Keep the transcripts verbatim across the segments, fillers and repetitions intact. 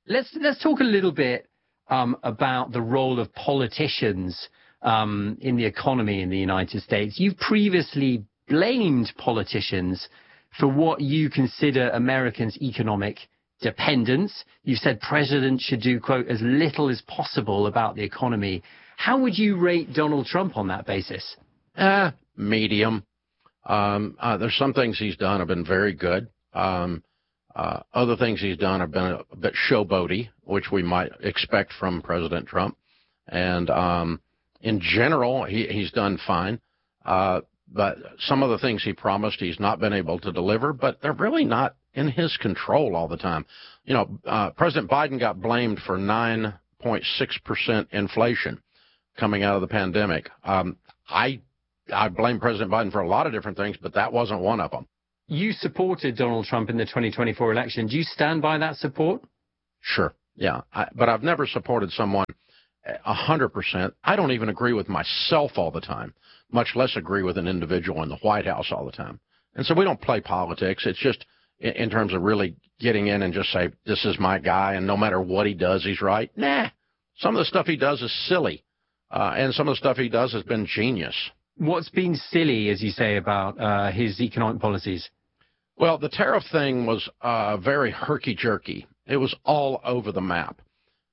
Let's let's talk a little bit um, about the role of politicians um, in the economy in the United States. You've previously blamed politicians for what you consider Americans' economic dependence. You've said presidents should do, quote, as little as possible about the economy. How would you rate Donald Trump on that basis? Uh, medium. Um, uh, there's some things he's done have been very good. Um, uh, other things he's done have been a, a bit showboaty, which we might expect from President Trump. And um, in general, he, he's done fine. Uh, but some of the things he promised, he's not been able to deliver, but they're really not in his control all the time. You know, uh, President Biden got blamed for nine point six percent inflation coming out of the pandemic. Um, I I blame President Biden for a lot of different things, but that wasn't one of them. You supported Donald Trump in the twenty twenty-four election. Do you stand by that support? Sure, yeah. I, but I've never supported someone one hundred percent. I don't even agree with myself all the time, much less agree with an individual in the White House all the time. And so we don't play politics. It's just in, in terms of really getting in and just say, this is my guy, and no matter what he does, he's right. Nah, some of the stuff he does is silly, uh, and some of the stuff he does has been genius. What's been silly, as you say, about uh, his economic policies? Well, the tariff thing was uh, very herky-jerky. It was all over the map.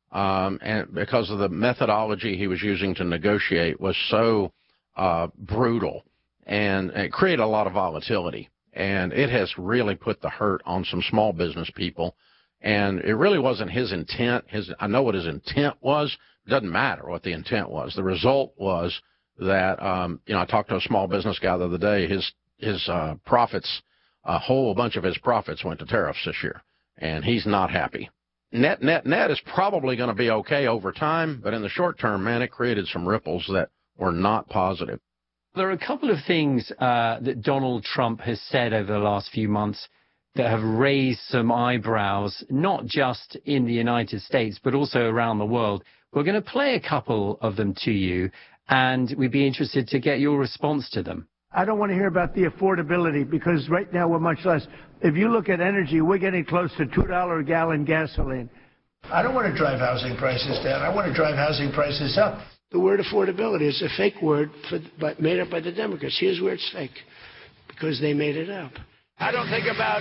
Um, and because of the methodology he was using to negotiate was so uh, brutal, and it created a lot of volatility. And it has really put the hurt on some small business people. And it really wasn't his intent. His, I know what his intent was. It doesn't matter what the intent was. The result was that, um, you know, I talked to a small business guy the other day. His his uh, profits, a whole bunch of his profits went to tariffs this year, and he's not happy. Net, net, net is probably going to be okay over time, but in the short term, man, it created some ripples that were not positive. There are a couple of things uh, that Donald Trump has said over the last few months that have raised some eyebrows, not just in the United States, but also around the world. We're going to play a couple of them to you, and we'd be interested to get your response to them. I don't want to hear about the affordability, because right now we're much less. If you look at energy, we're getting close to two dollars a gallon gasoline. I don't want to drive housing prices down. I want to drive housing prices up. The word affordability is a fake word for, but made up by the Democrats. Here's where it's fake, because they made it up. I don't think about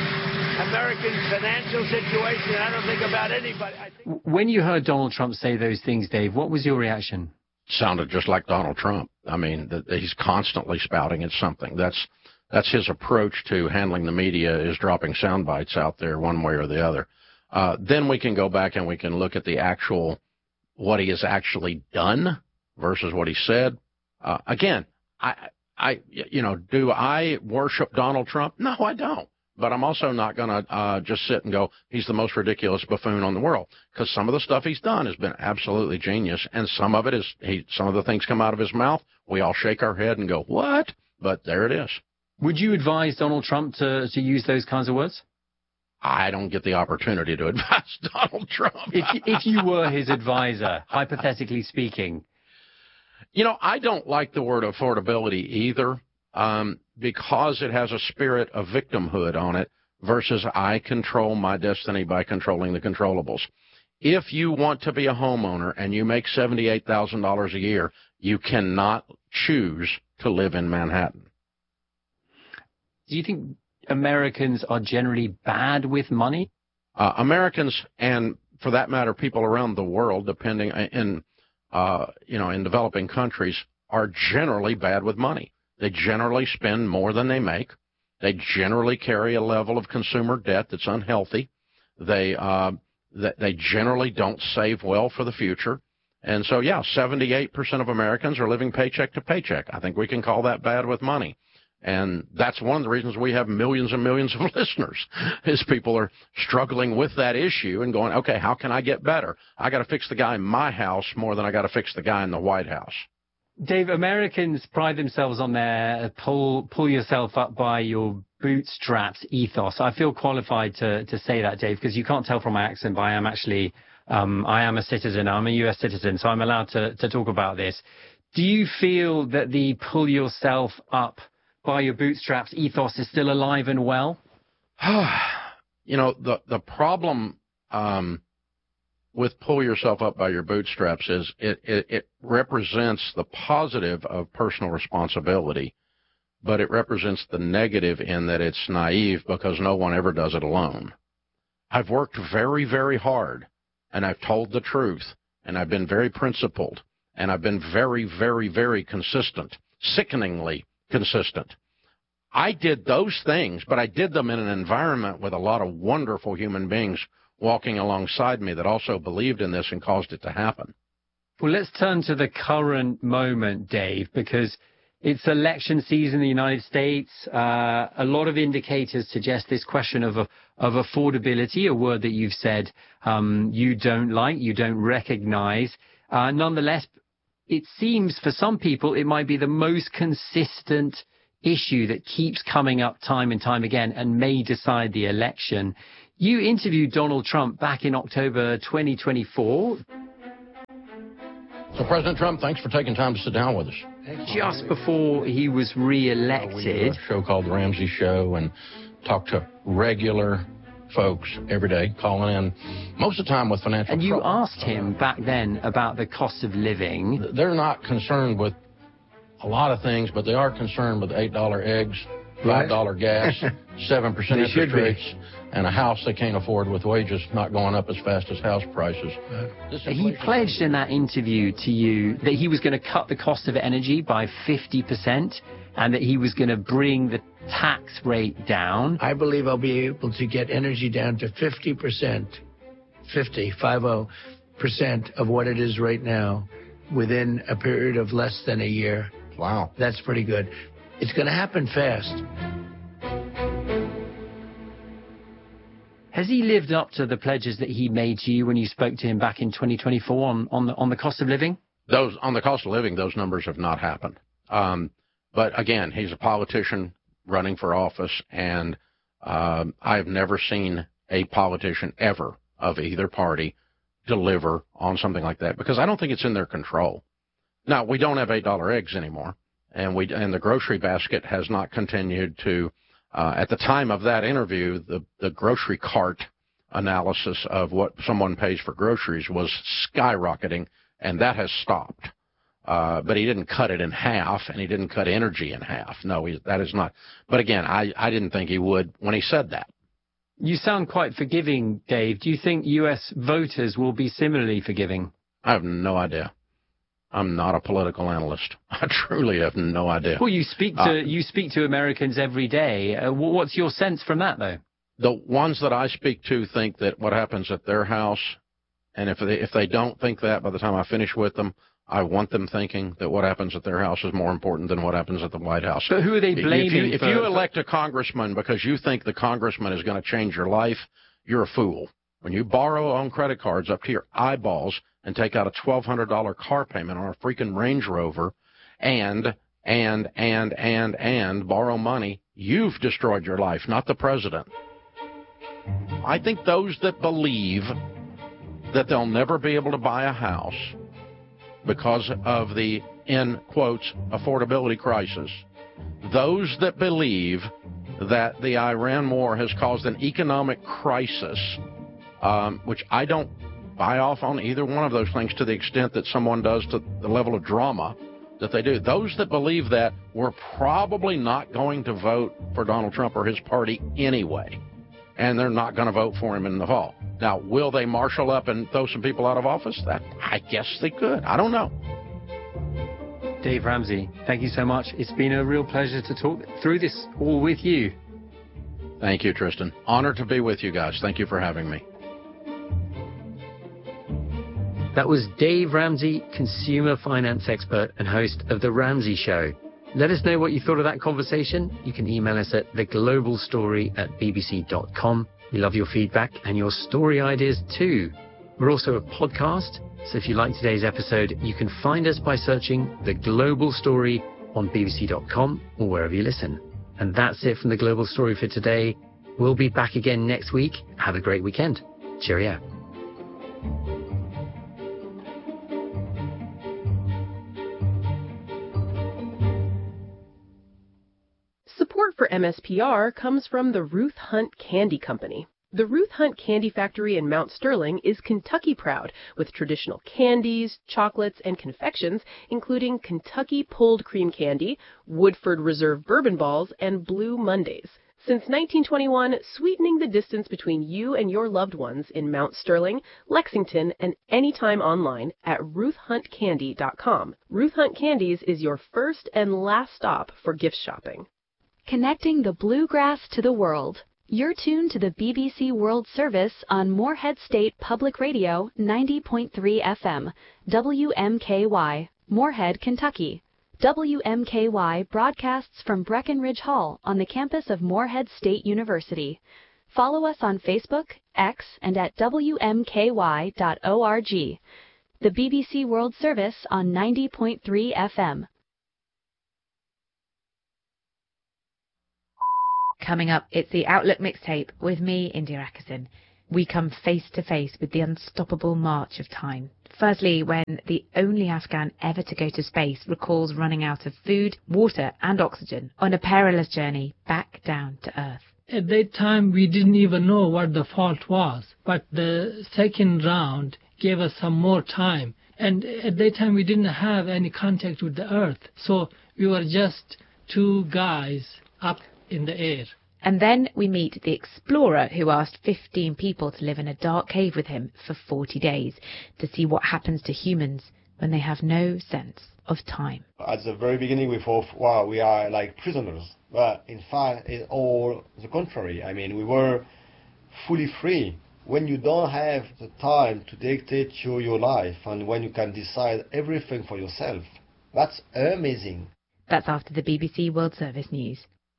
Americans' financial situation. I don't think about anybody. I think... When you heard Donald Trump say those things, Dave, what was your reaction? Sounded just like Donald Trump. I mean, the, he's constantly spouting at something. That's that's his approach to handling the media, is dropping sound bites out there one way or the other. Uh, then we can go back and we can look at the actual, what he has actually done versus what he said. Uh, again, I, I, you know, do I worship Donald Trump? No, I don't. But I'm also not going to uh, just sit and go, he's the most ridiculous buffoon on the world, because some of the stuff he's done has been absolutely genius, and some of it is, he, some of the things come out of his mouth, we all shake our head and go, what? But there it is. Would you advise Donald Trump to, to use those kinds of words? I don't get the opportunity to advise Donald Trump. if, if you were his advisor, hypothetically speaking. You know, I don't like the word affordability either. Um, because it has a spirit of victimhood on it versus I control my destiny by controlling the controllables. If you want to be a homeowner and you make seventy-eight thousand dollars a year, you cannot choose to live in Manhattan. Do you think Americans are generally bad with money? Uh, Americans, and for that matter, people around the world, depending in, uh, you know, in developing countries, are generally bad with money. They generally spend more than they make. They generally carry a level of consumer debt that's unhealthy. They uh, they generally don't save well for the future. And so, yeah, seventy-eight percent of Americans are living paycheck to paycheck. I think we can call that bad with money. And that's one of the reasons we have millions and millions of listeners, is people are struggling with that issue and going, okay, how can I get better? I got to fix the guy in my house more than I got to fix the guy in the White House. Dave, Americans pride themselves on their pull pull yourself up by your bootstraps ethos. I feel qualified to to say that, Dave, because you can't tell from my accent, but I am actually um, I am a citizen. I'm a U S citizen, so I'm allowed to to talk about this. Do you feel that the pull yourself up by your bootstraps ethos is still alive and well? You know, the the problem um, with pull yourself up by your bootstraps is it, it, it represents the positive of personal responsibility, but it represents the negative in that it's naive because no one ever does it alone. I've worked very, very hard, and I've told the truth, and I've been very principled, and I've been very, very, very consistent, sickeningly consistent. I did those things, but I did them in an environment with a lot of wonderful human beings walking alongside me that also believed in this and caused it to happen. Well, let's turn to the current moment, Dave, because it's election season in the United States. Uh, a lot of indicators suggest this question of, of affordability, a word that you've said um, you don't like, you don't recognize. Uh, nonetheless, it seems for some people it might be the most consistent issue that keeps coming up time and time again and may decide the election. You interviewed Donald Trump back in October twenty twenty-four. So, President Trump, thanks for taking time to sit down with us. Just before he was re-elected. We do a show called The Ramsey Show and talk to regular folks every day, calling in, most of the time with financial And you trouble. asked him back then about the cost of living. They're not concerned with a lot of things, but they are concerned with eight dollar eggs, five dollar gas, seven percent interest rates, and a house they can't afford with wages not going up as fast as house prices. He pledged in that interview to you that he was going to cut the cost of energy by fifty percent and that he was going to bring the tax rate down. I believe I'll be able to get energy down to fifty percent, fifty, five-oh percent of what it is right now within a period of less than a year. Wow. That's pretty good. It's going to happen fast. Has he lived up to the pledges that he made to you when you spoke to him back in twenty twenty-four on, on, the, on the cost of living? Those on the cost of living, those numbers have not happened. Um, but again, he's a politician running for office, and um, I've never seen a politician ever of either party deliver on something like that because I don't think it's in their control. Now, we don't have eight dollar eggs anymore, and we and the grocery basket has not continued to, uh, at the time of that interview, the, the grocery cart analysis of what someone pays for groceries was skyrocketing, and that has stopped. Uh, but he didn't cut it in half, and he didn't cut energy in half. No, he, that is not. But again, I, I didn't think he would when he said that. You sound quite forgiving, Dave. Do you think U S voters will be similarly forgiving? I have no idea. I'm not a political analyst. I truly have no idea. Well, you speak to uh, you speak to Americans every day. Uh, what's your sense from that, though? The ones that I speak to think that what happens at their house, and if they if they don't think that by the time I finish with them, I want them thinking that what happens at their house is more important than what happens at the White House. But who are they blaming? If you, if for, you elect a congressman because you think the congressman is going to change your life, you're a fool. When you borrow on credit cards up to your eyeballs and take out a twelve hundred dollar car payment on a freaking Range Rover and, and, and, and, and borrow money, you've destroyed your life, not the president. I think those that believe that they'll never be able to buy a house because of the, in quotes, affordability crisis, those that believe that the Iran war has caused an economic crisis, um, which I don't buy off on either one of those things to the extent that someone does to the level of drama that they do. Those that believe that were probably not going to vote for Donald Trump or his party anyway, and they're not going to vote for him in the fall. Now, will they marshal up and throw some people out of office? That I guess they could. I don't know. Dave Ramsey, thank you so much. It's been a real pleasure to talk through this all with you. Thank you, Tristan. Honored to be with you guys. Thank you for having me. That was Dave Ramsey, consumer finance expert and host of The Ramsey Show. Let us know what you thought of that conversation. You can email us at theglobalstory at b b c dot com. We love your feedback and your story ideas too. We're also a podcast, so if you like today's episode, you can find us by searching The Global Story on b b c dot com or wherever you listen. And that's it from The Global Story for today. We'll be back again next week. Have a great weekend. Cheerio. Support for M S P R comes from the Ruth Hunt Candy Company. The Ruth Hunt Candy Factory in Mount Sterling is Kentucky proud, with traditional candies, chocolates, and confections, including Kentucky Pulled Cream Candy, Woodford Reserve Bourbon Balls, and Blue Mondays. Since nineteen twenty-one, sweetening the distance between you and your loved ones in Mount Sterling, Lexington, and anytime online at ruth hunt candy dot com. Ruth Hunt Candies is your first and last stop for gift shopping. Connecting the bluegrass to the world. You're tuned to the B B C World Service on Morehead State Public Radio ninety point three F M, W M K Y, Morehead, Kentucky. W M K Y broadcasts from Breckenridge Hall on the campus of Morehead State University. Follow us on Facebook, X, and at W M K Y dot org. The B B C World Service on ninety point three F M. Coming up, it's the Outlook Mixtape with me, India Ackerson. We come face to face with the unstoppable march of time. Firstly, when the only Afghan ever to go to space recalls running out of food, water and oxygen on a perilous journey back down to Earth. At that time, we didn't even know what the fault was, but the second round gave us some more time. And at that time, we didn't have any contact with the Earth, so we were just two guys up in the air. And then we meet the explorer who asked fifteen people to live in a dark cave with him for forty days to see what happens to humans when they have no sense of time. At the very beginning we thought, wow, we are like prisoners. But in fact, it's all the contrary. I mean, we were fully free. When you don't have the time to dictate you your life and when you can decide everything for yourself, that's amazing. That's after the B B C World Service news.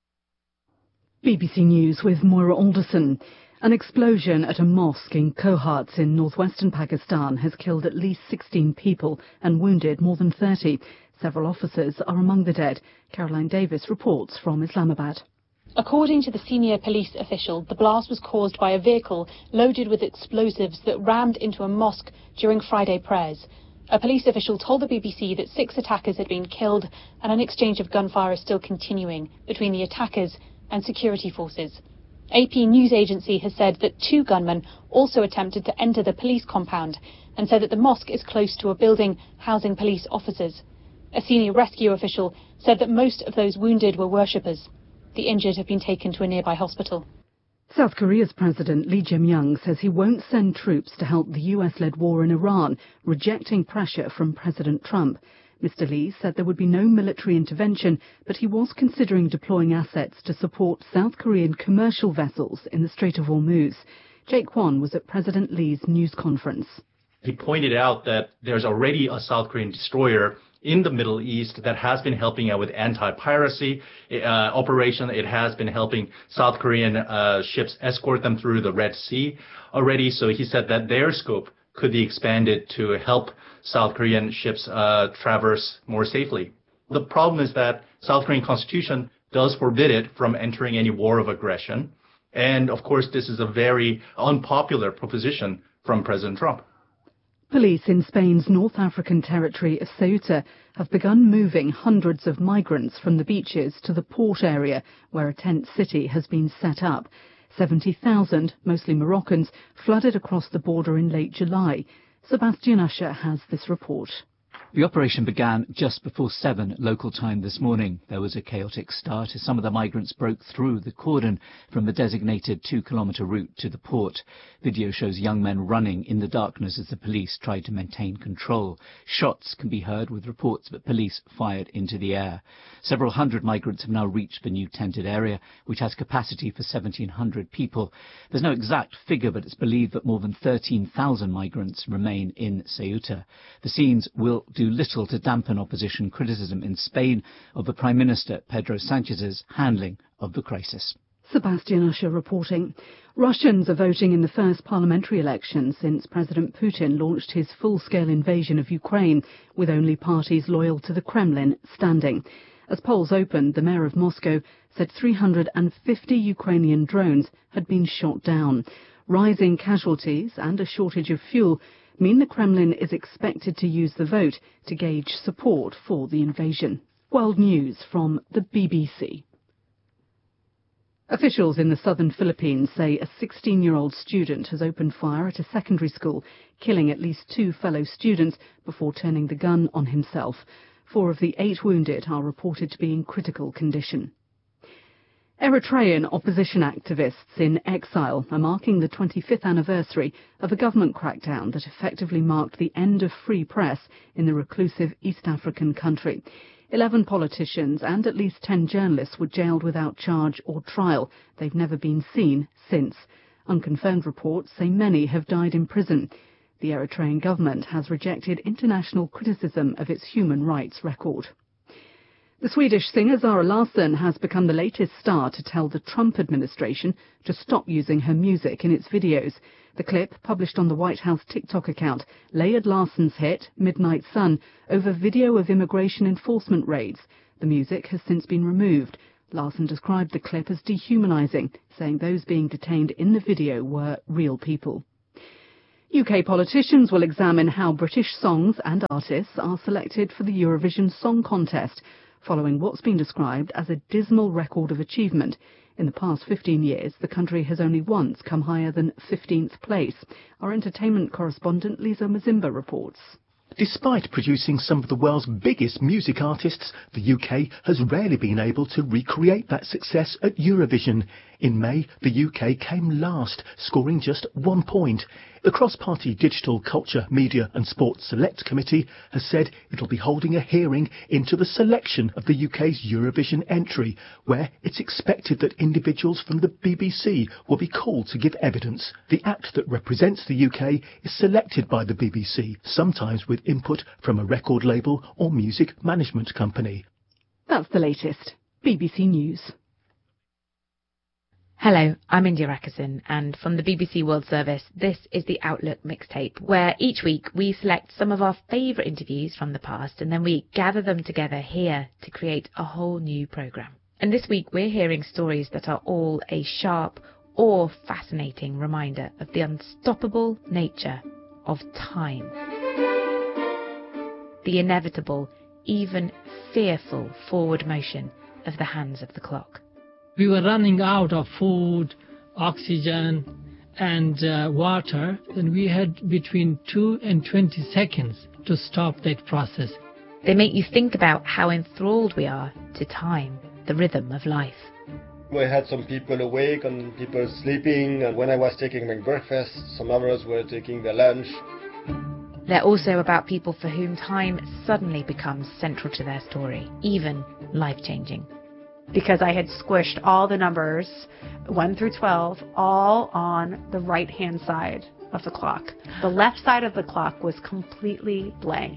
B B C News with Moira Alderson. An explosion at a mosque in Kohat in northwestern Pakistan has killed at least sixteen people and wounded more than thirty. Several officers are among the dead. Caroline Davis reports from Islamabad. According to the senior police official, the blast was caused by a vehicle loaded with explosives that rammed into a mosque during Friday prayers. A police official told the B B C that six attackers had been killed and an exchange of gunfire is still continuing between the attackers and security forces. A P news agency has said that two gunmen also attempted to enter the police compound and said that the mosque is close to a building housing police officers. A senior rescue official said that most of those wounded were worshippers. The injured have been taken to a nearby hospital. South Korea's President Lee Jae-myung says he won't send troops to help the U S-led war in Iran, rejecting pressure from President Trump. Mister Lee said there would be no military intervention, but he was considering deploying assets to support South Korean commercial vessels in the Strait of Hormuz. Jake Kwon was at President Lee's news conference. He pointed out that there's already a South Korean destroyer in the Middle East that has been helping out with anti-piracy uh, operation. It has been helping South Korean uh, ships escort them through the Red Sea already. So he said that their scope could be expanded to help South Korean ships uh, traverse more safely. The problem is that South Korean constitution does forbid it from entering any war of aggression. And of course, this is a very unpopular proposition from President Trump. Police in Spain's North African territory of Ceuta have begun moving hundreds of migrants from the beaches to the port area where a tent city has been set up. seventy thousand, mostly Moroccans, flooded across the border in late July. Sebastian Usher has this report. The operation began just before seven local time this morning. There was a chaotic start as some of the migrants broke through the cordon from the designated two-kilometre route to the port. Video shows young men running in the darkness as the police tried to maintain control. Shots can be heard with reports that police fired into the air. Several hundred migrants have now reached the new tented area, which has capacity for seventeen hundred people. There's no exact figure, but it's believed that more than thirteen thousand migrants remain in Ceuta. The scenes will do little to dampen opposition criticism in Spain of the Prime Minister Pedro Sanchez's handling of the crisis. Sebastian Usher reporting. Russians are voting in the first parliamentary election since President Putin launched his full-scale invasion of Ukraine, with only parties loyal to the Kremlin standing. As polls opened, the mayor of Moscow said three hundred fifty Ukrainian drones had been shot down. Rising casualties and a shortage of fuel mean the Kremlin is expected to use the vote to gauge support for the invasion. World News from the B B C. Officials in the southern Philippines say a sixteen-year-old student has opened fire at a secondary school, killing at least two fellow students before turning the gun on himself. Four of the eight wounded are reported to be in critical condition. Eritrean opposition activists in exile are marking the twenty-fifth anniversary of a government crackdown that effectively marked the end of free press in the reclusive East African country. Eleven politicians and at least ten journalists were jailed without charge or trial. They've never been seen since. Unconfirmed reports say many have died in prison. The Eritrean government has rejected international criticism of its human rights record. The Swedish singer Zara Larsson has become the latest star to tell the Trump administration to stop using her music in its videos. The clip, published on the White House TikTok account, layered Larsson's hit, Midnight Sun, over video of immigration enforcement raids. The music has since been removed. Larsson described the clip as dehumanizing, saying those being detained in the video were real people. U K politicians will examine how British songs and artists are selected for the Eurovision Song Contest, following what's been described as a dismal record of achievement. In the past fifteen years, the country has only once come higher than fifteenth place. Our entertainment correspondent Lisa Mazimba reports. Despite producing some of the world's biggest music artists, the U K has rarely been able to recreate that success at Eurovision. In May, the U K came last, scoring just one point. The cross-party Digital Culture, Media and Sports Select Committee has said it'll be holding a hearing into the selection of the U K's Eurovision entry, where it's expected that individuals from the B B C will be called to give evidence. The act that represents the U K is selected by the B B C, sometimes with input from a record label or music management company. That's the latest. B B C News. Hello, I'm India Rakison, and from the B B C World Service, this is the Outlook Mixtape, where each week we select some of our favourite interviews from the past and then we gather them together here to create a whole new programme. And this week we're hearing stories that are all a sharp or fascinating reminder of the unstoppable nature of time. The inevitable, even fearful forward motion of the hands of the clock. We were running out of food, oxygen, and uh, water, and we had between two and twenty seconds to stop that process. They make you think about how enthralled we are to time, the rhythm of life. We had some people awake and people sleeping, and when I was taking my breakfast, some others were taking their lunch. They're also about people for whom time suddenly becomes central to their story, even life-changing. Because I had squished all the numbers, one through twelve, all on the right-hand side of the clock. The left side of the clock was completely blank.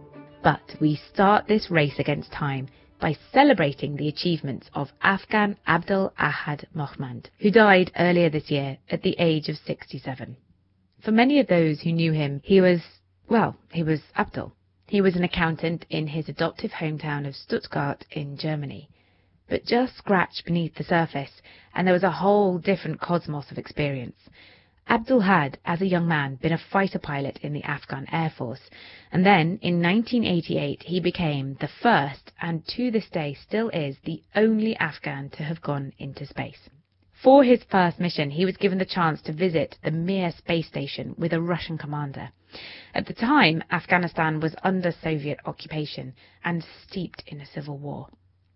But we start this race against time by celebrating the achievements of Afghan Abdul Ahad Mohmand, who died earlier this year at the age of sixty-seven. For many of those who knew him, he was, well, he was Abdul. He was an accountant in his adoptive hometown of Stuttgart in Germany. But just scratch beneath the surface, and there was a whole different cosmos of experience. Abdul had, as a young man, been a fighter pilot in the Afghan Air Force, and then, in nineteen eighty-eight, he became the first, and to this day still is, the only Afghan to have gone into space. For his first mission, he was given the chance to visit the Mir space station with a Russian commander. At the time, Afghanistan was under Soviet occupation and steeped in a civil war.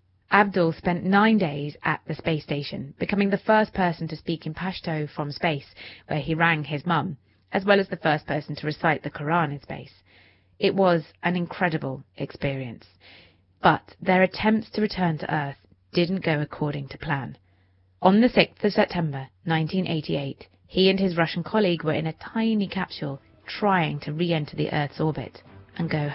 Abdul spent nine days at the space station, becoming the first person to speak in Pashto from space, where he rang his mum, as well as the first person to recite the Quran in space. It was an incredible experience. But their attempts to return to Earth didn't go according to plan. On the sixth of September nineteen eighty-eight, he and his Russian colleague were in a tiny capsule trying to re-enter the Earth's orbit and go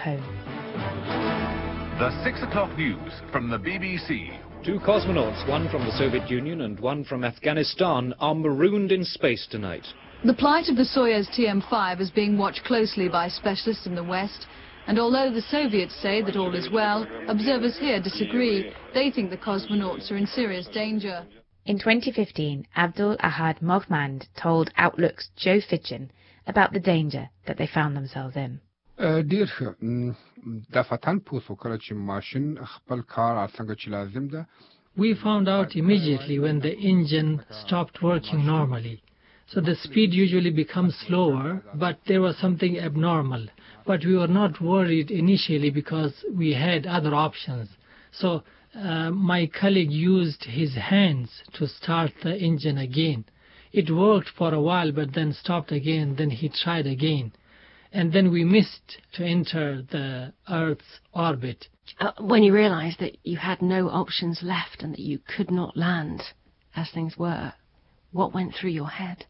home. The six o'clock news from the B B C. Two cosmonauts, one from the Soviet Union and one from Afghanistan, are marooned in space tonight. The plight of the Soyuz T M five is being watched closely by specialists in the West, and although the Soviets say that all is well, observers here disagree. They think the cosmonauts are in serious danger. In twenty fifteen, Abdul Ahad Mohmand told Outlook's Joe Fitchin about the danger that they found themselves in. ډیر ښه دفتن پوسو کله چې ماشین خپل کار څنګه چې لازم ده we found out immediately when the engine stopped working normally. So the speed usually becomes slower, but there was something abnormal. But we were not worried initially because we had other options. So uh, my colleague used his hands to start the engine again. It worked for a while, but then stopped again. Then he tried again. And then we missed to enter the Earth's orbit. Uh, when you realized that you had no options left and that you could not land as things were, what went through your head?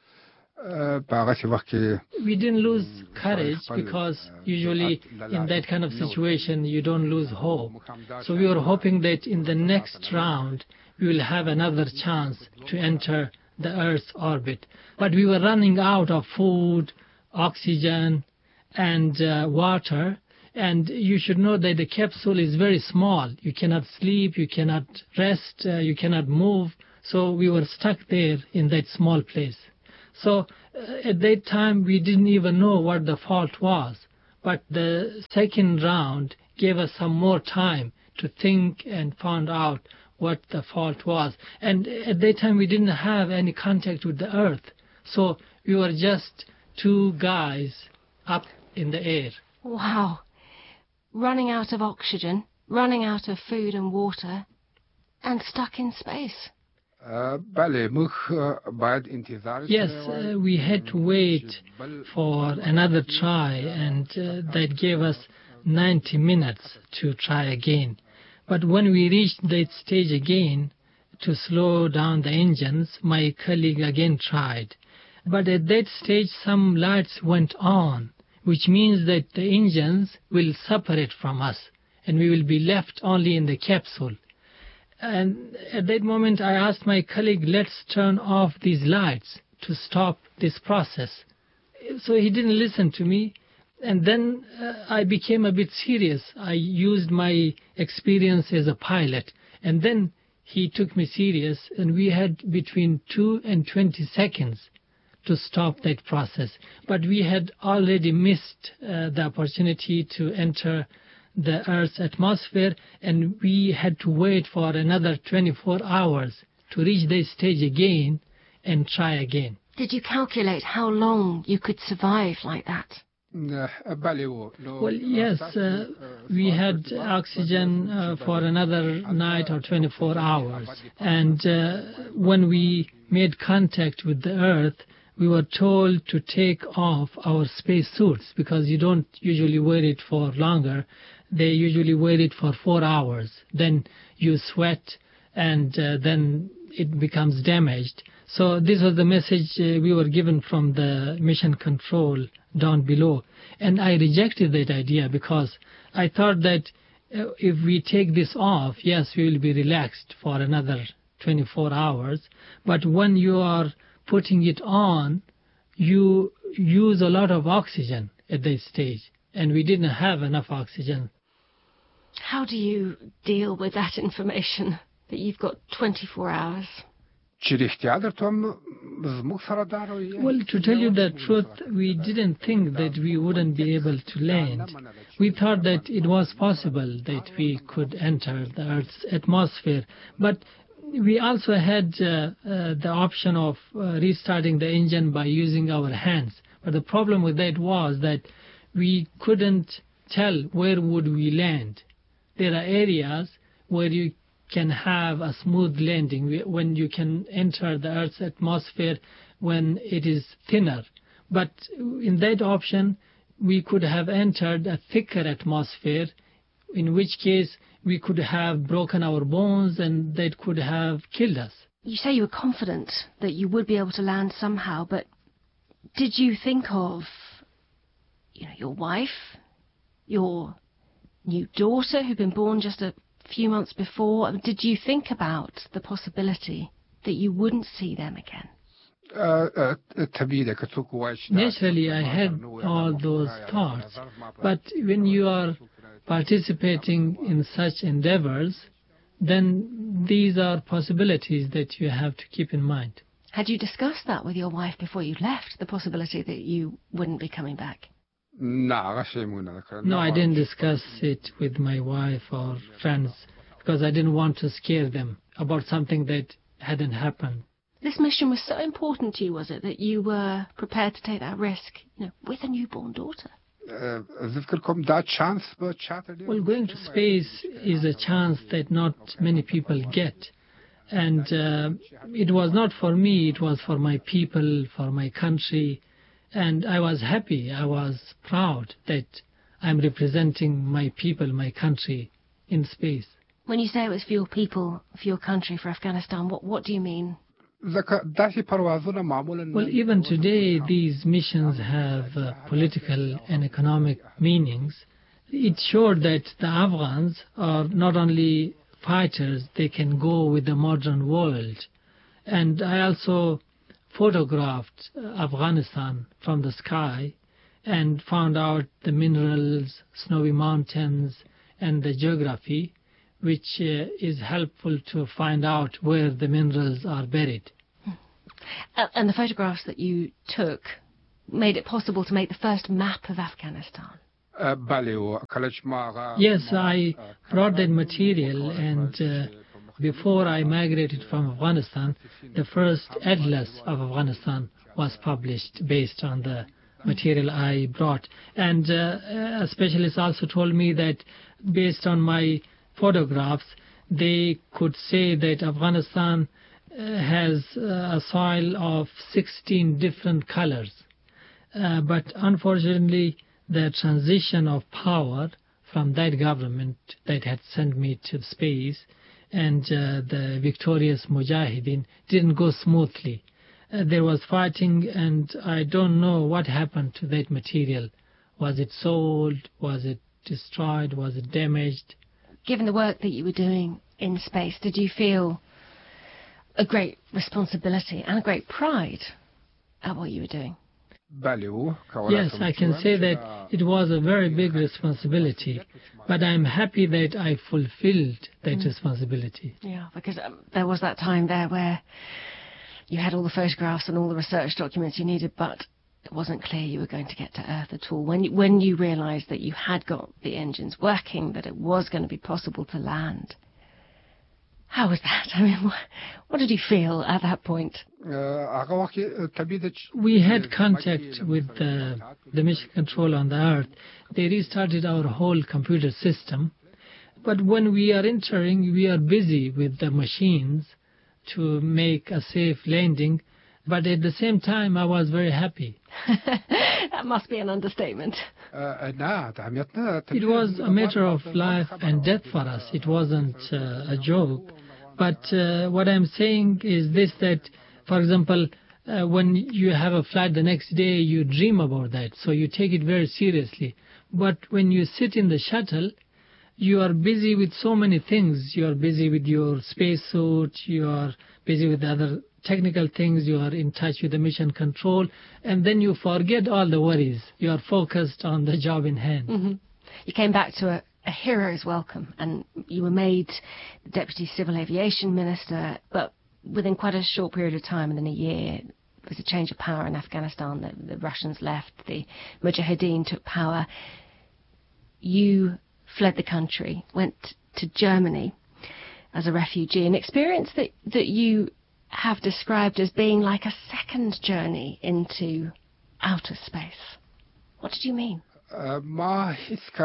We didn't lose courage because usually in that kind of situation you don't lose hope. So we were hoping that in the next round we will have another chance to enter the Earth's orbit. But we were running out of food, oxygen and uh, water. And you should know that the capsule is very small. You cannot sleep, you cannot rest, uh, you cannot move. So we were stuck there in that small place. So uh, at that time, we didn't even know what the fault was. But the second round gave us some more time to think and find out what the fault was. And at that time, we didn't have any contact with the Earth. So we were just two guys up in the air. Wow. Running out of oxygen, running out of food and water, and stuck in space. Yes, uh, we had to wait for another try, and uh, that gave us ninety minutes to try again. But when we reached that stage again, to slow down the engines, my colleague again tried. But at that stage, some lights went on, which means that the engines will separate from us, and we will be left only in the capsule. And at that moment, I asked my colleague, let's turn off these lights to stop this process. So he didn't listen to me. And then uh, I became a bit serious. I used my experience as a pilot. And then he took me serious, and we had between two and twenty seconds to stop that process. But we had already missed uh, the opportunity to enter the Earth's atmosphere, and we had to wait for another twenty-four hours to reach this stage again and try again. Did you calculate how long you could survive like that? Well, yes, uh, we had oxygen uh, for another night or twenty-four hours. And uh, when we made contact with the Earth, we were told to take off our space suits because you don't usually wear it for longer. They usually wear it for four hours. Then you sweat, and uh, then it becomes damaged. So this was the message uh, we were given from the mission control down below. And I rejected that idea because I thought that uh, if we take this off, yes, we will be relaxed for another twenty-four hours. But when you are putting it on, you use a lot of oxygen at that stage. And we didn't have enough oxygen. How do you deal with that information, that you've got twenty-four hours? Well, to tell you the truth, we didn't think that we wouldn't be able to land. We thought that it was possible that we could enter the Earth's atmosphere. But we also had uh, uh, the option of uh, restarting the engine by using our hands. But the problem with that was that we couldn't tell where would we land. There are areas where you can have a smooth landing, when you can enter the Earth's atmosphere when it is thinner. But in that option, we could have entered a thicker atmosphere, in which case we could have broken our bones and that could have killed us. You say you were confident that you would be able to land somehow, but did you think of, you know, your wife, your new daughter who'd been born just a few months before? Did you think about the possibility that you wouldn't see them again? Naturally, I had all those thoughts. But when you are participating in such endeavors, then these are possibilities that you have to keep in mind. Had you discussed that with your wife before you left, the possibility that you wouldn't be coming back? No, I didn't discuss it with my wife or friends because I didn't want to scare them about something that hadn't happened. This mission was so important to you, was it, that you were prepared to take that risk, you know, with a newborn daughter? Well, going to space is a chance that not many people get. And uh, it was not for me, it was for my people, for my country. And I was happy, I was proud that I'm representing my people, my country in space. When you say it was for your people, for your country, for Afghanistan, what, what do you mean? Well, even today, these missions have uh, political and economic meanings. It showed that the Afghans are not only fighters, they can go with the modern world. And I also photographed Afghanistan from the sky and found out the minerals, snowy mountains, and the geography, which uh, is helpful to find out where the minerals are buried. Uh, and the photographs that you took made it possible to make the first map of Afghanistan. Yes, I brought that material, and uh, before I migrated from Afghanistan, the first atlas of Afghanistan was published based on the material I brought. And uh, a specialist also told me that based on my photographs, they could say that Afghanistan uh, has uh, a soil of sixteen different colors. Uh, but unfortunately, the transition of power from that government that had sent me to space and uh, the victorious Mujahideen didn't go smoothly. Uh, there was fighting, and I don't know what happened to that material. Was it sold? Was it destroyed? Was it damaged? Given the work that you were doing in space, did you feel a great responsibility and a great pride at what you were doing? Yes, I can say that it was a very big responsibility, but I'm happy that I fulfilled that mm. responsibility. Yeah, because um, there was that time there where you had all the photographs and all the research documents you needed, but it wasn't clear you were going to get to Earth at all. When you, when you realised that you had got the engines working, that it was going to be possible to land, how was that? I mean, what, what did you feel at that point? We had contact with the, the mission control on the Earth. They restarted our whole computer system. But when we are entering, we are busy with the machines to make a safe landing. But at the same time, I was very happy. That must be an understatement. It was a matter of life and death for us. It wasn't uh, a joke. But uh, what I'm saying is this, that, for example, uh, when you have a flight the next day, you dream about that. So you take it very seriously. But when you sit in the shuttle, you are busy with so many things. You are busy with your spacesuit. You are busy with other technical things. You are in touch with the mission control. And then you forget all the worries. You are focused on the job in hand. Mm-hmm. You came back to a, a hero's welcome, and you were made the Deputy Civil Aviation Minister, but within quite a short period of time, within a year, there was a change of power in Afghanistan. The, the Russians left. The Mujahideen took power. You fled the country, went to Germany as a refugee, an experience that, that you have described as being like a second journey into outer space. What did you mean? Well,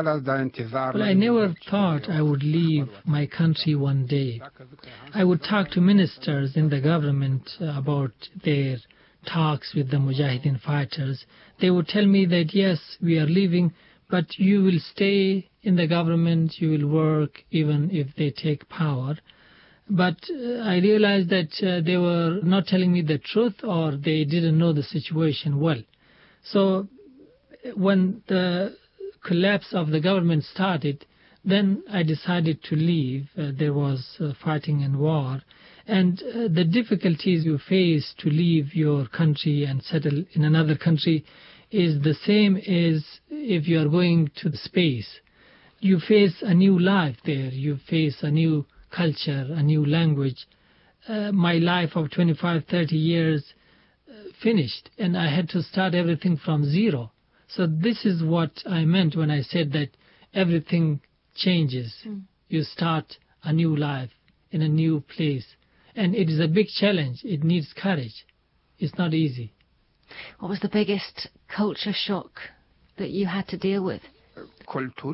I never thought I would leave my country one day. I would talk to ministers in the government about their talks with the Mujahideen fighters. They would tell me that, yes, we are leaving, but you will stay in the government, you will work even if they take power. But uh, I realized that uh, they were not telling me the truth, or they didn't know the situation well. So when the collapse of the government started, then I decided to leave. Uh, there was uh, fighting and war. And uh, the difficulties you face to leave your country and settle in another country is the same as if you are going to space. You face a new life there. You face a new culture, a new language. Uh, my life of twenty-five, thirty years uh, finished, and I had to start everything from zero. So this is what I meant when I said that everything changes. Mm. You start a new life in a new place. And it is a big challenge. It needs courage. It's not easy. What was the biggest culture shock that you had to deal with? Well,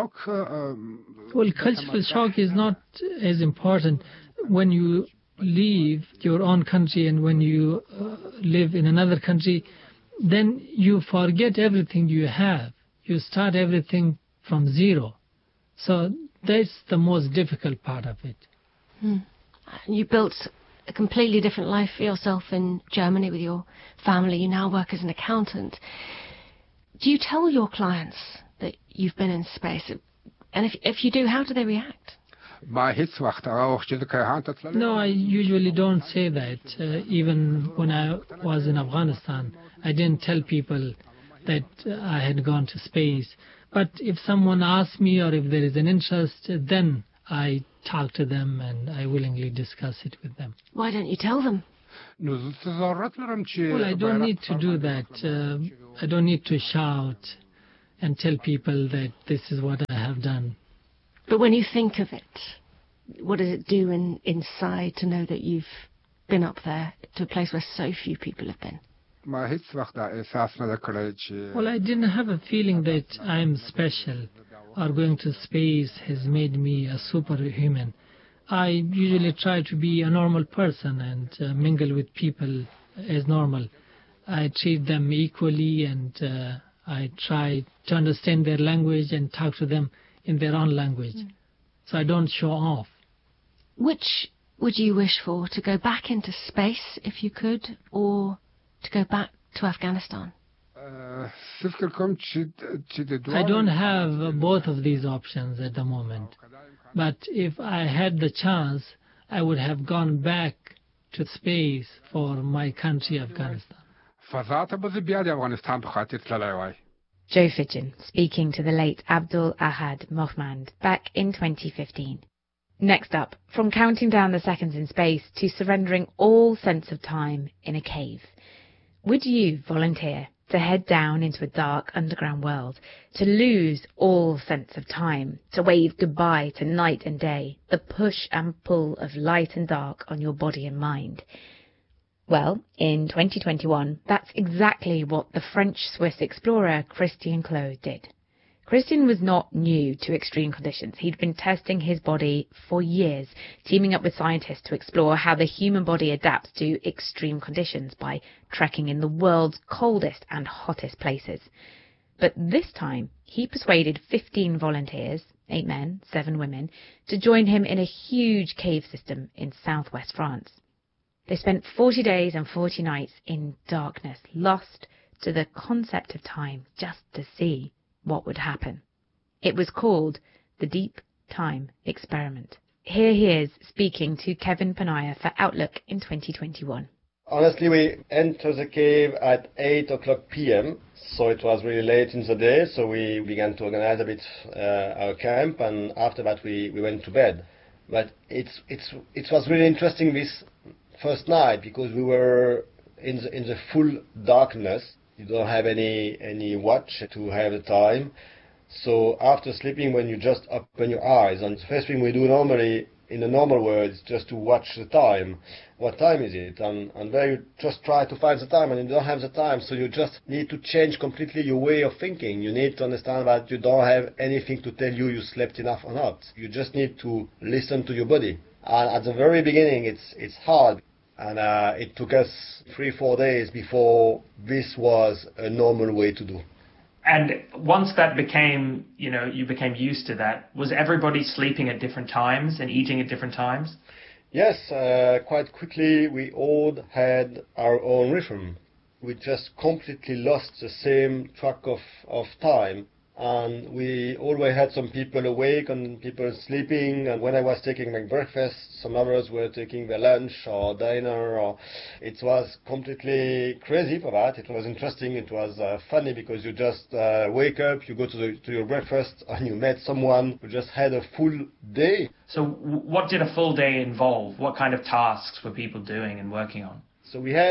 cultural shock is not as important when you leave your own country and when you uh, live in another country. Then you forget everything you have. You start everything from zero. So that's the most difficult part of it. Hmm. You built a completely different life for yourself in Germany with your family. You now work as an accountant. Do you tell your clients that you've been in space? And if, if you do, how do they react? No, I usually don't say that. Uh, even when I was in Afghanistan, I didn't tell people that I had gone to space. But if someone asks me or if there is an interest, then I talk to them and I willingly discuss it with them. Why don't you tell them? Well, I don't need to do that. Uh, I don't need to shout and tell people that this is what I have done. But when you think of it, what does it do in, inside to know that you've been up there to a place where so few people have been? Well, I didn't have a feeling that I'm special or going to space has made me a superhuman. I usually try to be a normal person and uh, mingle with people as normal. I treat them equally and uh, I try to understand their language and talk to them in their own language. Mm. So I don't show off. Which would you wish for? To go back into space if you could, or to go back to Afghanistan? I don't have both of these options at the moment. But if I had the chance, I would have gone back to space for my country, Afghanistan. Joe Fidgen speaking to the late Abdul Ahad Mohmand back in twenty fifteen. Next up, from counting down the seconds in space to surrendering all sense of time in a cave. Would you volunteer to head down into a dark underground world, to lose all sense of time, to wave goodbye to night and day, the push and pull of light and dark on your body and mind? Well, in twenty twenty-one, that's exactly what the French-Swiss explorer Christian Claude did. Christian was not new to extreme conditions. He'd been testing his body for years, teaming up with scientists to explore how the human body adapts to extreme conditions by trekking in the world's coldest and hottest places. But this time, he persuaded fifteen volunteers, eight men, seven women, to join him in a huge cave system in southwest France. They spent forty days and forty nights in darkness, lost to the concept of time, just to see what would happen. It was called the Deep Time Experiment. Here he is speaking to Kevin Panaya for Outlook in twenty twenty-one. Honestly, we entered the cave at eight o'clock p m, so it was really late in the day, so we began to organize a bit uh, our camp, and after that we, we went to bed. But it's, it's, it was really interesting this first night, because we were in the, in the full darkness. You don't have any any watch to have the time. So after sleeping, when you just open your eyes, and the first thing we do normally in the normal world is just to watch the time. What time is it? And, and there you just try to find the time, and you don't have the time. So you just need to change completely your way of thinking. You need to understand that you don't have anything to tell you you slept enough or not. You just need to listen to your body. And at the very beginning, it's it's hard. And uh, it took us three, four days before this was a normal way to do. And once that became, you know, you became used to that, was everybody sleeping at different times and eating at different times? Yes, uh, quite quickly we all had our own rhythm. We just completely lost the same track of, of time. And we always had some people awake and people sleeping. And when I was taking my breakfast, some others were taking their lunch or dinner. Or it was completely crazy for that. It was interesting. It was uh, funny, because you just uh, wake up, you go to, the, to your breakfast, and you met someone who just had a full day. So what did a full day involve? What kind of tasks were people doing and working on? So we had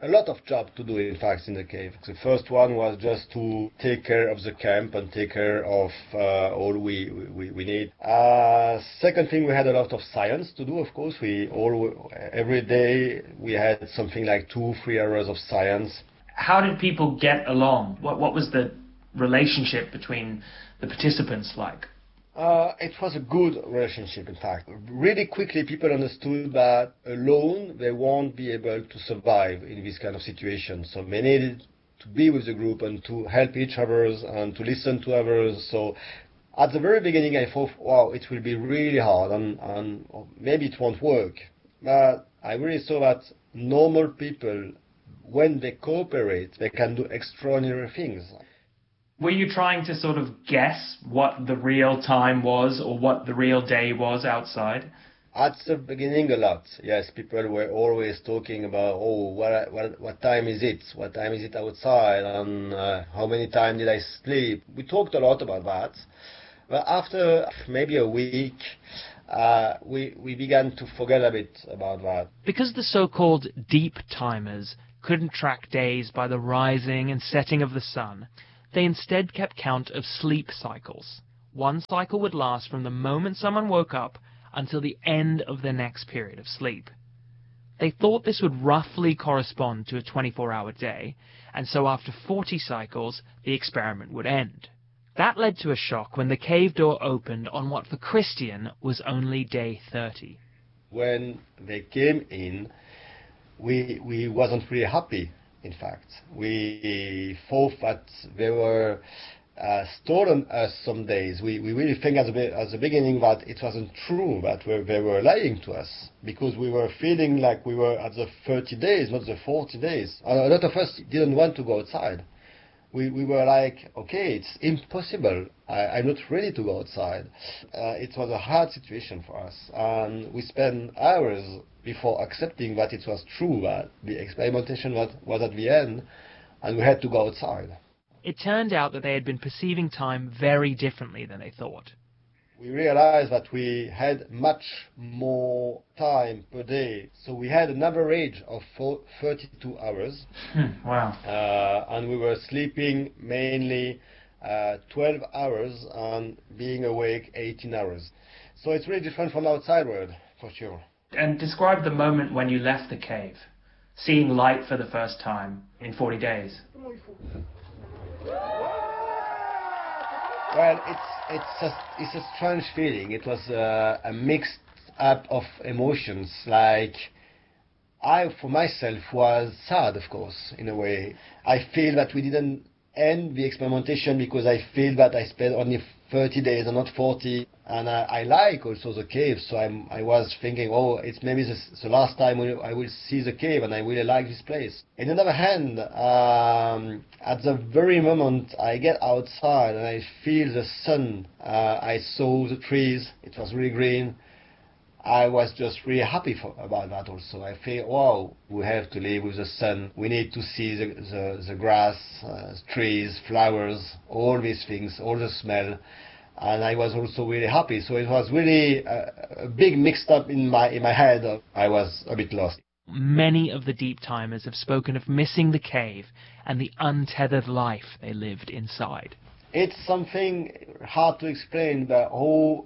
a lot of job to do, in fact, in the cave. The first one was just to take care of the camp and take care of uh, all we, we, we need. Uh, second thing, we had a lot of science to do, of course. We all, every day we had something like two, three hours of science. How did people get along? What, what was the relationship between the participants like? Uh, it was a good relationship, in fact. Really quickly, people understood that alone they won't be able to survive in this kind of situation. So they needed to be with the group and to help each other and to listen to others. So at the very beginning, I thought, wow, it will be really hard and, and maybe it won't work. But I really saw that normal people, when they cooperate, they can do extraordinary things. Were you trying to sort of guess what the real time was or what the real day was outside? At the beginning, a lot. Yes, people were always talking about, oh, what what, what time is it? What time is it outside? And uh, how many times did I sleep? We talked a lot about that. But after maybe a week, uh, we, we began to forget a bit about that. Because the so-called deep timers couldn't track days by the rising and setting of the sun, they instead kept count of sleep cycles. One cycle would last from the moment someone woke up until the end of the next period of sleep. They thought this would roughly correspond to a twenty-four hour day, and so after forty cycles, the experiment would end. That led to a shock when the cave door opened on what for Christian was only day thirty. When they came in, we, we wasn't really happy. In fact, we thought that they were uh, stolen us some days. We, we really think at the, at the beginning that it wasn't true, that we, they were lying to us, because we were feeling like we were at the thirty days, not the forty days. And a lot of us didn't want to go outside. We, we were like, okay, it's impossible. I, I'm not ready to go outside. Uh, it was a hard situation for us. And we spent hours before accepting that it was true, that the experimentation was, was at the end, and we had to go outside. It turned out that they had been perceiving time very differently than they thought. We realized that we had much more time per day. So we had an average of thirty-two hours. Hmm, wow. Uh, and we were sleeping mainly uh, twelve hours and being awake eighteen hours. So it's really different from the outside world, for sure. And describe the moment when you left the cave, seeing light for the first time in forty days. Well, it's it's a it's a strange feeling. It was uh, a mixed up of emotions. Like I, for myself, was sad, of course, in a way. I feel that we didn't end the experimentation because I feel that I spent only thirty days and not forty. And I, I like also the cave, so I'm, I was thinking, oh, it's maybe the, the last time I will see the cave, and I really like this place. On the other hand, um, at the very moment I get outside and I feel the sun, uh, I saw the trees, it was really green, I was just really happy for, about that also. I feel, wow, we have to live with the sun, we need to see the, the, the grass, uh, trees, flowers, all these things, all the smell. And I was also really happy. So it was really a, a big mixed up in my in my head. I was a bit lost. Many of the deep timers have spoken of missing the cave and the untethered life they lived inside. It's something hard to explain, but how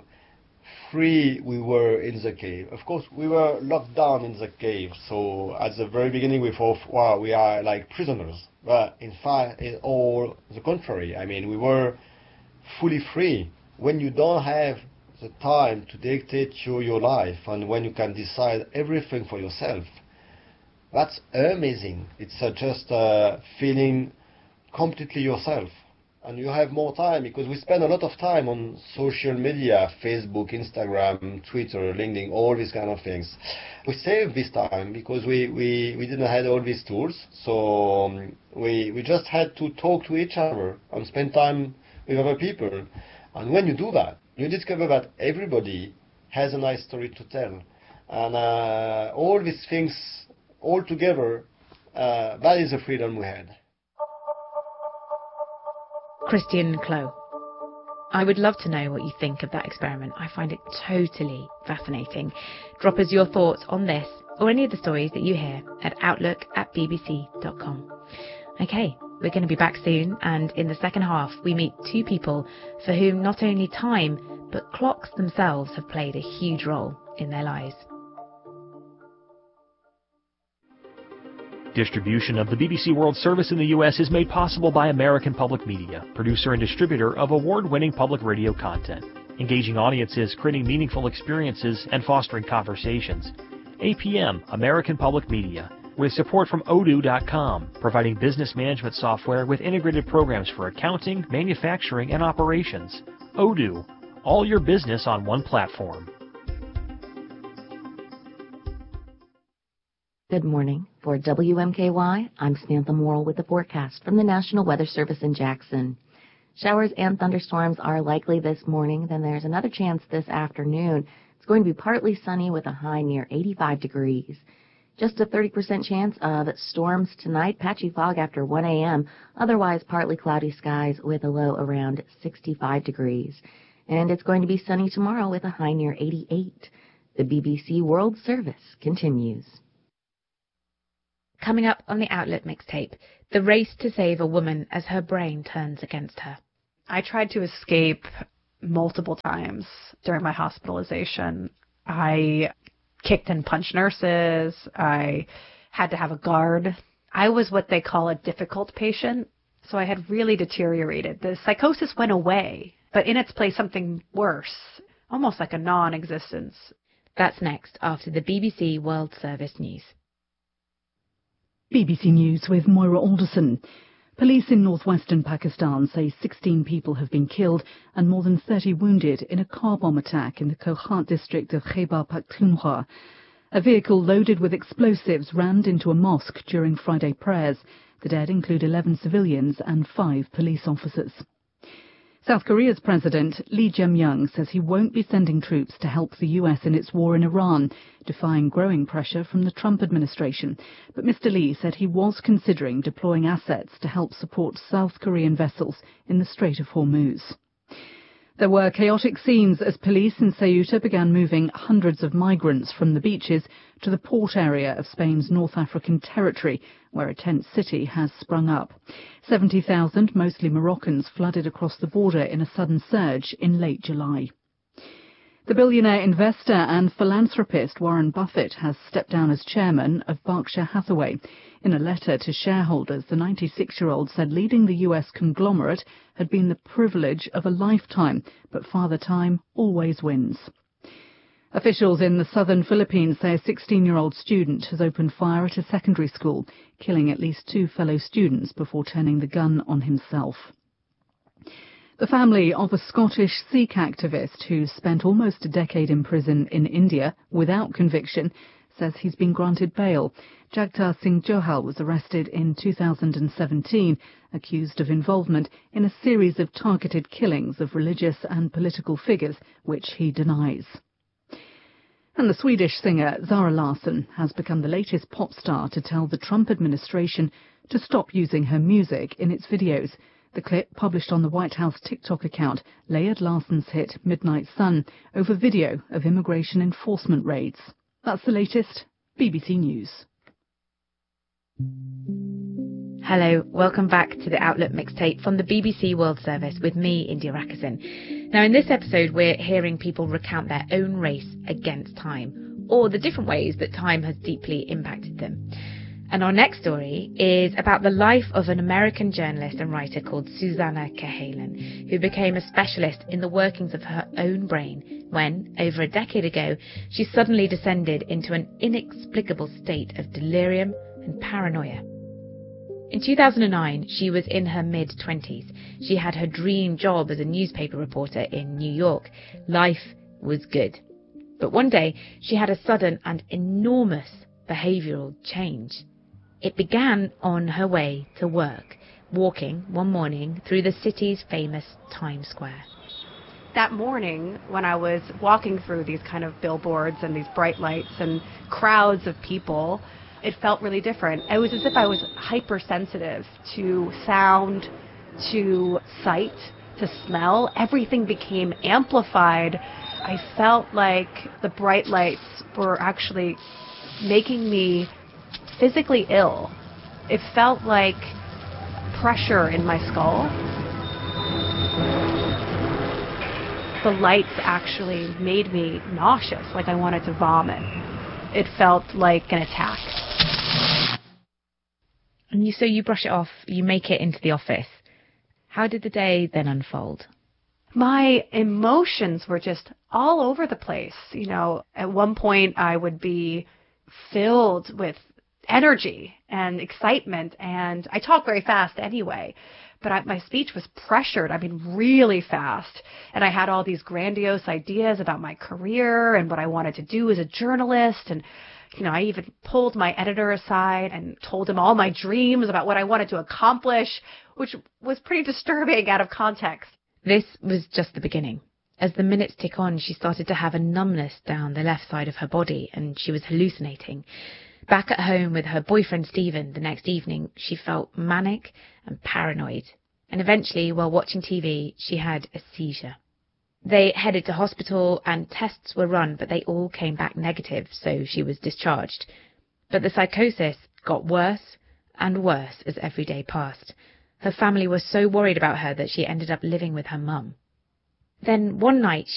free we were in the cave. Of course, we were locked down in the cave. So at the very beginning, we thought, wow, we are like prisoners. But in fact, it's all the contrary. I mean, we were fully free. When you don't have the time to dictate you your life and when you can decide everything for yourself, that's amazing. It's uh, just uh, feeling completely yourself. And you have more time because we spend a lot of time on social media, Facebook, Instagram, Twitter, LinkedIn, all these kind of things. We save this time because we, we, we didn't have all these tools. So um, we, we just had to talk to each other and spend time with other people. And when you do that, you discover that everybody has a nice story to tell. And uh, all these things, all together, uh, that is the freedom we had. Christian Clot. I would love to know what you think of that experiment. I find it totally fascinating. Drop us your thoughts on this or any of the stories that you hear at outlook at b b c dot com. Okay, we're going to be back soon, and in the second half we meet two people for whom not only time but clocks themselves have played a huge role in their lives. Distribution of the B B C World Service in the U S is made possible by American Public Media, producer and distributor of award-winning public radio content, engaging audiences, creating meaningful experiences, and fostering conversations. A P M, American Public Media, with support from odoo dot com, providing business management software with integrated programs for accounting, manufacturing, and operations. Odoo, all your business on one platform. Good morning. For W M K Y, I'm Samantha Morrill with the forecast from the National Weather Service in Jackson. Showers and thunderstorms are likely this morning. Then there's another chance this afternoon. It's going to be partly sunny with a high near eighty-five degrees. Just a thirty percent chance of storms tonight, patchy fog after one a.m. Otherwise, partly cloudy skies with a low around sixty-five degrees. And it's going to be sunny tomorrow with a high near eighty-eight. The B B C World Service continues. Coming up on the Outlook mixtape, the race to save a woman as her brain turns against her. I tried to escape multiple times during my hospitalization. I kicked and punched nurses. I had to have a guard. I was what they call a difficult patient, so I had really deteriorated. The psychosis went away, but in its place something worse, almost like a non-existence. That's next after the B B C World Service News. B B C News with Moira Alderson. Police in northwestern Pakistan say sixteen people have been killed and more than thirty wounded in a car bomb attack in the Kohat district of Khyber Pakhtunkhwa. A vehicle loaded with explosives rammed into a mosque during Friday prayers. The dead include eleven civilians and five police officers. South Korea's President Lee Jae-myung says he won't be sending troops to help the U S in its war in Iran, defying growing pressure from the Trump administration. But Mister Lee said he was considering deploying assets to help support South Korean vessels in the Strait of Hormuz. There were chaotic scenes as police in Ceuta began moving hundreds of migrants from the beaches to the port area of Spain's North African territory, where a tent city has sprung up. seventy thousand, mostly Moroccans, flooded across the border in a sudden surge in late July. The billionaire investor and philanthropist Warren Buffett has stepped down as chairman of Berkshire Hathaway. In a letter to shareholders, the ninety-six-year-old said leading the U S conglomerate had been the privilege of a lifetime, but Father Time always wins. Officials in the southern Philippines say a sixteen-year-old student has opened fire at a secondary school, killing at least two fellow students before turning the gun on himself. The family of a Scottish Sikh activist who spent almost a decade in prison in India without conviction says he's been granted bail. Jagtar Singh Johal was arrested in two thousand seventeen, accused of involvement in a series of targeted killings of religious and political figures, which he denies. And the Swedish singer Zara Larsson has become the latest pop star to tell the Trump administration to stop using her music in its videos. The clip, published on the White House TikTok account, layered Larsson's hit Midnight Sun over video of immigration enforcement raids. That's the latest. B B C News. Hello, welcome back to the Outlook mixtape from the B B C World Service with me, India Rakison. Now, in this episode, we're hearing people recount their own race against time, or the different ways that time has deeply impacted them. And our next story is about the life of an American journalist and writer called Susannah Cahalan, who became a specialist in the workings of her own brain when, over a decade ago, she suddenly descended into an inexplicable state of delirium and paranoia. In two thousand nine, she was in her mid-twenties. She had her dream job as a newspaper reporter in New York. Life was good. But one day, she had a sudden and enormous behavioural change. It began on her way to work, walking one morning through the city's famous Times Square. That morning, when I was walking through these kind of billboards and these bright lights and crowds of people, it felt really different. It was as if I was hypersensitive to sound, to sight, to smell. Everything became amplified. I felt like the bright lights were actually making me physically ill. It felt like pressure in my skull. The lights actually made me nauseous, like I wanted to vomit. It felt like an attack. And you, so you brush it off, you make it into the office. How did the day then unfold? My emotions were just all over the place. You know, at one point I would be filled with energy and excitement, and I talk very fast anyway, but I, my speech was pressured, I mean, really fast. And I had all these grandiose ideas about my career and what I wanted to do as a journalist. And, you know, I even pulled my editor aside and told him all my dreams about what I wanted to accomplish, which was pretty disturbing out of context. This was just the beginning. As the minutes tick on, she started to have a numbness down the left side of her body, and she was hallucinating. Back at home with her boyfriend Stephen the next evening, she felt manic and paranoid. And eventually, while watching T V, she had a seizure. They headed to hospital and tests were run, but they all came back negative, so she was discharged. But the psychosis got worse and worse as every day passed. Her family was so worried about her that she ended up living with her mum. Then one night, she